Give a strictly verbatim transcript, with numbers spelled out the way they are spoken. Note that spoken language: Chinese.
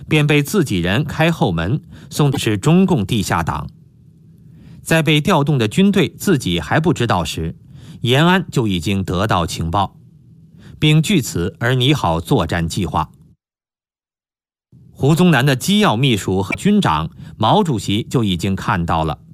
便被自己人开后门，送的是中共地下党。在被调动的军队自己还不知道时，延安就已经得到情报，并据此而拟好作战计划。胡宗南的机要秘书和军长毛主席就已经看到了，